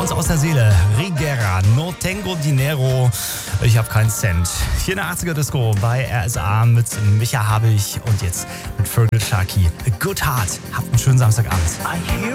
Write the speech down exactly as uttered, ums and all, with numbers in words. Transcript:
uns aus der Seele. Rigera, No Tengo Dinero. Ich habe keinen Cent. Hier in der achtziger Disco bei R S A mit Micha Habich und jetzt mit Fergal Sharkey. A Good Heart. Habt einen schönen Samstagabend.